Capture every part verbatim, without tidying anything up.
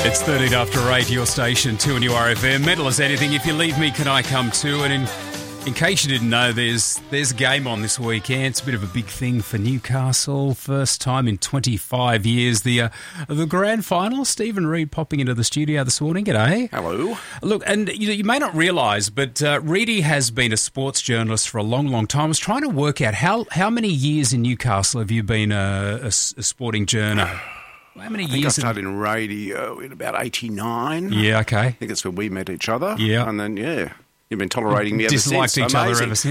It's thirteen after eight, your station, two and you R F M. Metal as anything. If you leave me, can I come too? And in in case you didn't know, there's there's a game on this weekend. It's a bit of a big thing for Newcastle. First time in twenty-five years. The uh, the grand final. Stephen Reid popping into the studio this morning. G'day. Hello. Look, and you, you may not realise, but uh, Reedy has been a sports journalist for a long, long time. I was trying to work out how, how many years in Newcastle have you been a, a, a sporting journo? How many I think years? I started in radio in about eighty-nine. Yeah, okay. I think that's when we met each other. Yeah. And then, yeah, you've been tolerating me ever Disliked since. each Amazing. other ever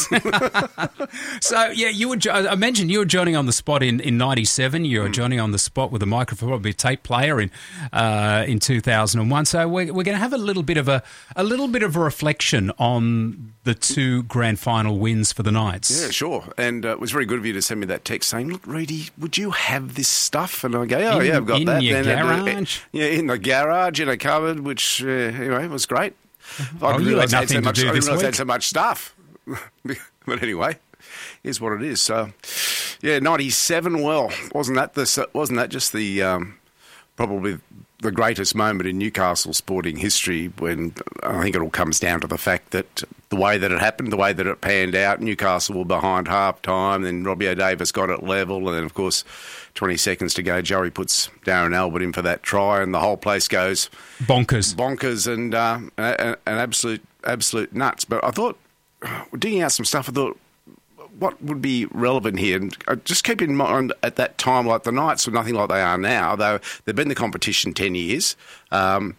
since. So, yeah, you were. I mentioned you were Johnny on the spot in, in ninety-seven. You were mm. Johnny on the spot with a microphone, probably a tape player in uh, in two thousand one. So we're, we're going to have a little bit of a a little bit of a reflection on the two grand final wins for the Knights. Yeah, sure. And uh, it was very good of you to send me that text saying, "Look, Reedy, would you have this stuff?" And I go, "Oh, in, yeah, I've got in that." In your then garage? It, yeah, in the garage, in a cupboard, which, uh, anyway, was great. Oh, I didn't you realise had I nothing so to much, do I this didn't realise I week. had so much stuff. But anyway, here's what it is. So, yeah, ninety-seven. Well, wasn't that the wasn't that just the um, probably the greatest moment in Newcastle sporting history? When I think it all comes down to the fact that the way that it happened, the way that it panned out, Newcastle were behind half time, then Robbie O'Davis got it level, and then of course, twenty seconds to go, Joey puts Darren Albert in for that try, and the whole place goes bonkers, bonkers, and uh, an, an absolute, absolute nuts. But I thought, digging out some stuff, I thought, what would be relevant here? And just keep in mind, at that time, like the Knights were nothing like they are now, though they've been in the competition ten years. Um,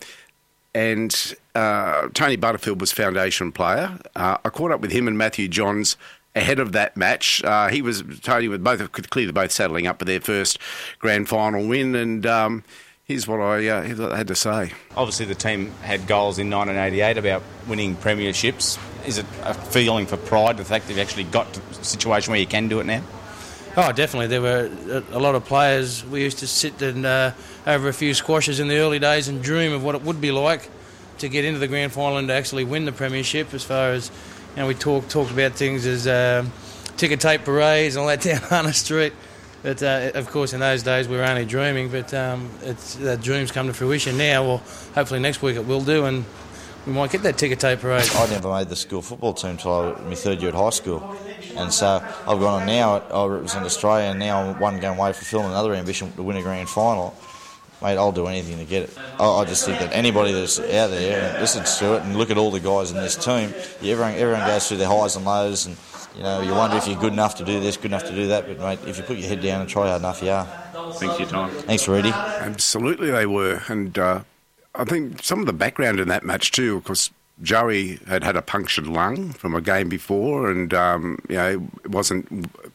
and uh, Tony Butterfield was foundation player. Uh, I caught up with him and Matthew Johns ahead of that match. Uh, he was, Tony was both, clearly both saddling up for their first grand final win, and um, here's what I uh, had to say. Obviously the team had goals in nineteen eighty-eight about winning premierships. Is it a feeling for pride, the fact that you've actually got to a situation where you can do it now? Oh, definitely. There were a lot of players. We used to sit and uh, over a few squashes in the early days and dream of what it would be like to get into the grand final and to actually win the premiership. As far as, you know, we talked talked about things as um, ticker tape parades and all that down Hannah Street. But uh, of course, in those days we were only dreaming. But um, it's that dreams come to fruition now. Well, hopefully next week it will do, and we might get that ticker tape parade. I never made the school football team until I was my third year at high school. And so I've gone on now, I represent Australia, and now I'm one game away from fulfilling another ambition to win a grand final. Mate, I'll do anything to get it. I, I just think that anybody that's out there and listens to it and look at all the guys in this team, yeah, everyone, everyone goes through their highs and lows, and you know, you wonder if you're good enough to do this, good enough to do that, but mate, if you put your head down and try hard enough, you are. Thanks for your time. Thanks, Reedy. Absolutely they were, and uh, I think some of the background in that match too, of course, Joey had had a punctured lung from a game before, and um, you know, it wasn't.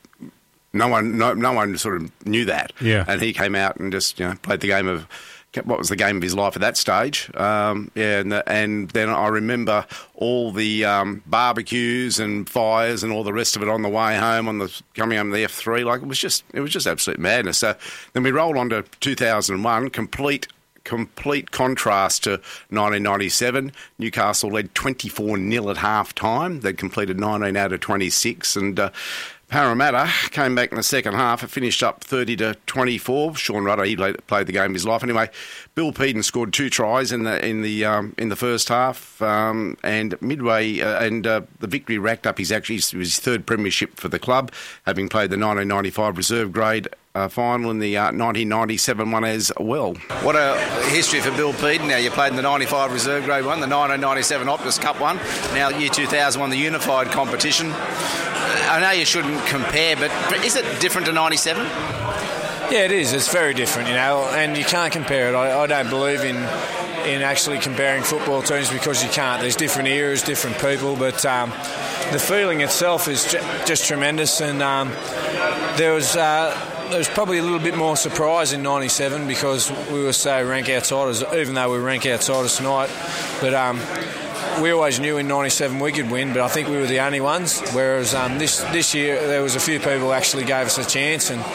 No one, no, no one sort of knew that. Yeah. And he came out and just, you know, played the game of what was the game of his life at that stage. Um, yeah, and, the, and then I remember all the um, barbecues and fires and all the rest of it on the way home, on the coming home the F three. Like it was just, it was just absolute madness. So then we roll on to two thousand one, complete. Complete contrast to nineteen ninety-seven. Newcastle led twenty-four nil at half time. They'd completed nineteen out of twenty-six, and uh, Parramatta came back in the second half. It finished up thirty to twenty-four. Sean Rudder, he played the game of his life. Anyway, Bill Peden scored two tries in the in the um, in the first half, um, and midway uh, and uh, the victory racked up his actually his third premiership for the club, having played the nineteen ninety-five reserve grade Uh, final in the uh, nineteen ninety-seven one as well. What a history for Bill Peden. Now you played in the ninety-five reserve grade one, the nineteen ninety-seven Optus Cup one, now year two thousand one, the unified competition. I know you shouldn't compare, but is it different to ninety-seven? Yeah, it is. It's very different, you know, and you can't compare it. I, I don't believe in in actually comparing football teams because you can't. There's different eras, different people, but um, the feeling itself is ju- just tremendous, and um, there was... Uh, There was probably a little bit more surprise in ninety-seven because we were so rank outsiders, even though we were rank outsiders tonight. But um, we always knew in ninety-seven we could win, but I think we were the only ones. Whereas um, this this year there was a few people who actually gave us a chance, and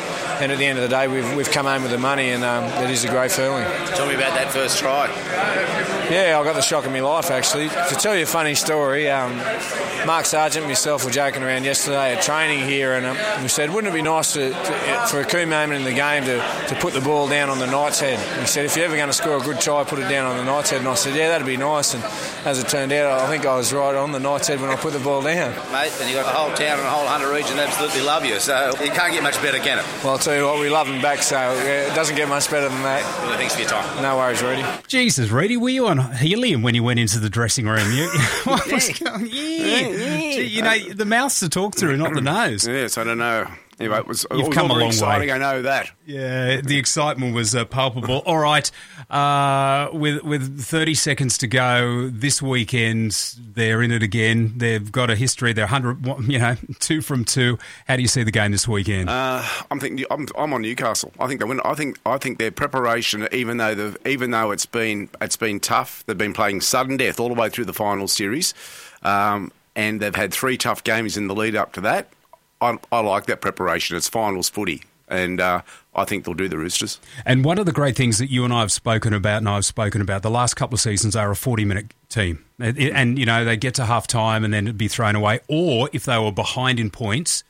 and at the end of the day, we've, we've come home with the money, and um, it is a great feeling. Tell me about that first try. Yeah, I got the shock of my life, actually. To tell you a funny story, um, Mark Sargent and myself were joking around yesterday at training here, and um, we said, wouldn't it be nice to, to, for a key moment in the game to, to put the ball down on the Knights' head? He said, if you're ever going to score a good try, put it down on the Knights' head. And I said, yeah, that'd be nice. And as it turned out, I think I was right on the Knights' head when I put the ball down. Mate, and you've got the whole town and the whole Hunter region absolutely love you, so you can't get much better, can it? Well, I'll tell you what, we love them back, so yeah, it doesn't get much better than that. Well, thanks for your time. No worries, Reedy. Jesus, Reedy, were you on helium when you went into the dressing room? You, what Yeah. was going- yeah. Gee, you know, the mouth's to talk through, not the nose. Yes, I don't know. Anyway, it was, it You've was come all a very long exciting, way. I know that. Yeah, the excitement was uh, palpable. All right, uh, with with thirty seconds to go this weekend, they're in it again. They've got a history. They're one hundred, you know, two from two. How do you see the game this weekend? Uh, I'm thinking. I'm, I'm on Newcastle. I think they win. I think. I think their preparation, even though they've, even though it's been it's been tough, they've been playing sudden death all the way through the final series, um, and they've had three tough games in the lead up to that. I, I like that preparation. It's finals footy, and uh, I think they'll do the Roosters. And one of the great things that you and I have spoken about, and I've spoken about, the last couple of seasons, they're a forty-minute team. And, and, you know, they get to half-time and then it'd be thrown away. Or if they were behind in points,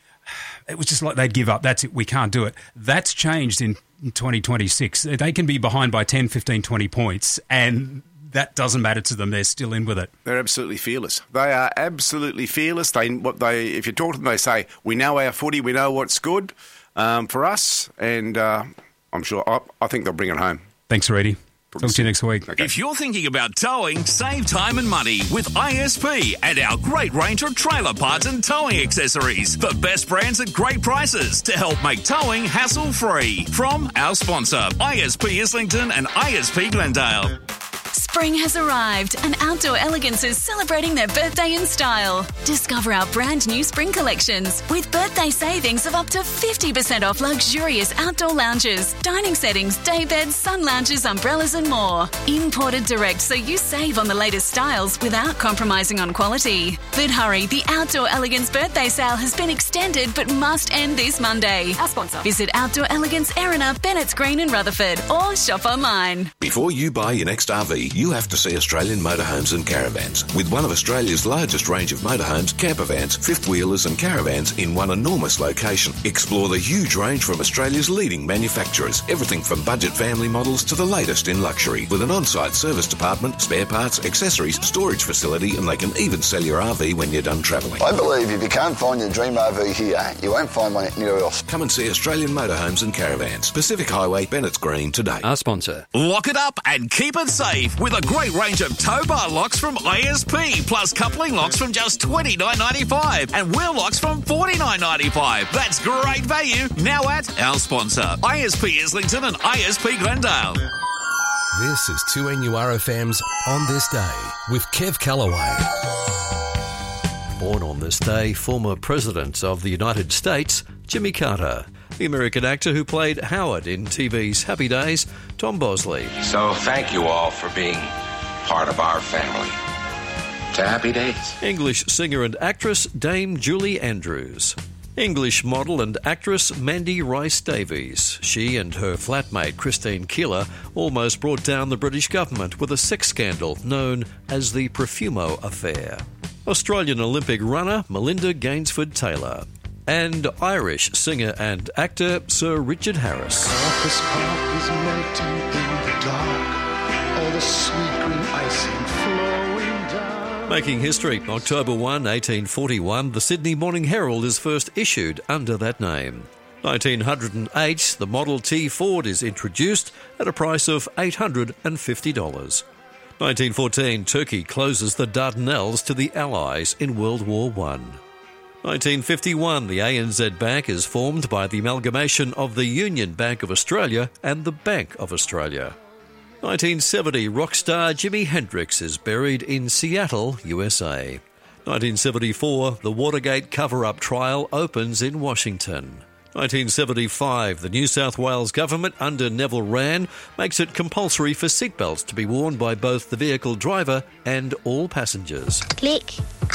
it was just like they'd give up. That's it. We can't do it. That's changed in twenty twenty-six. They can be behind by ten, fifteen, twenty points, and that doesn't matter to them. They're still in with it. They're absolutely fearless. They are absolutely fearless. They, what they, if you talk to them, they say, "We know our footy. We know what's good um, for us," and uh, I'm sure. I, I think they'll bring it home. Thanks, Reedy. Talk to you next week. Okay. If you're thinking about towing, save time and money with I S P and our great range of trailer parts and towing accessories. The best brands at great prices to help make towing hassle-free. From our sponsor, I S P Islington and I S P Glendale. Spring has arrived and Outdoor Elegance is celebrating their birthday in style. Discover our brand new spring collections with birthday savings of up to fifty percent off luxurious outdoor lounges, dining settings, day beds, sun lounges, umbrellas and more. Imported direct so you save on the latest styles without compromising on quality. But hurry, the Outdoor Elegance birthday sale has been extended but must end this Monday. Our sponsor. Visit Outdoor Elegance, Erina, Bennett's Green and Rutherford or shop online. Before you buy your next R V, you have to see Australian Motorhomes and Caravans. With one of Australia's largest range of motorhomes, campervans, fifth wheelers and caravans in one enormous location. Explore the huge range from Australia's leading manufacturers. Everything from budget family models to the latest in luxury. With an on-site service department, spare parts, accessories, storage facility, and they can even sell your R V when you're done travelling. I believe if you can't find your dream R V here, you won't find one anywhere else. Come and see Australian Motorhomes and Caravans. Pacific Highway, Bennett's Green today. Our sponsor. Lock it up and keep it safe with a great range of tow bar locks from I S P, plus coupling locks from just twenty-nine ninety-five and wheel locks from forty-nine ninety-five. That's great value now at our sponsor, I S P Islington and I S P Glendale. This is two N U R F M's On This Day with Kev Callaway. Born on this day, former President of the United States, Jimmy Carter. The American actor who played Howard in T V's Happy Days, Tom Bosley. So thank you all for being part of our family. To Happy Days. English singer and actress Dame Julie Andrews. English model and actress Mandy Rice Davies. She and her flatmate Christine Keeler almost brought down the British government with a sex scandal known as the Profumo Affair. Australian Olympic runner Melinda Gainsford Taylor. And Irish singer and actor Sir Richard Harris. Marcus Park is melting in the dark, all the sweet green icing flowing down. Making history, October first, eighteen forty-one, the Sydney Morning Herald is first issued under that name. nineteen oh eight, the Model T Ford is introduced at a price of eight hundred fifty dollars. nineteen fourteen, Turkey closes the Dardanelles to the Allies in World War One. nineteen fifty-one, the A N Z Bank is formed by the amalgamation of the Union Bank of Australia and the Bank of Australia. nineteen seventy, rock star Jimi Hendrix is buried in Seattle, U S A. nineteen seventy-four, the Watergate cover-up trial opens in Washington. nineteen seventy-five, the New South Wales government under Neville Wran makes it compulsory for seatbelts to be worn by both the vehicle driver and all passengers. Click, click.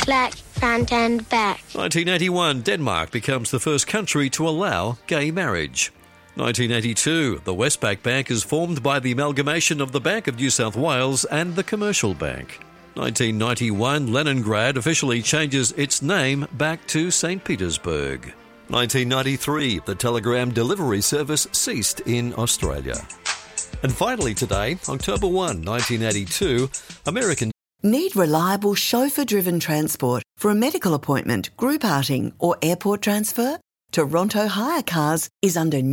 black front and back. nineteen eighty-one, Denmark becomes the first country to allow gay marriage. nineteen eighty-two, the Westpac Bank is formed by the amalgamation of the Bank of New South Wales and the Commercial Bank. nineteen ninety-one, Leningrad officially changes its name back to Saint Petersburg. nineteen ninety-three, the telegram delivery service ceased in Australia. And finally today, October first, nineteen eighty-two, American... Need reliable chauffeur-driven transport for a medical appointment, group outing or airport transfer? Toronto Hire Cars is under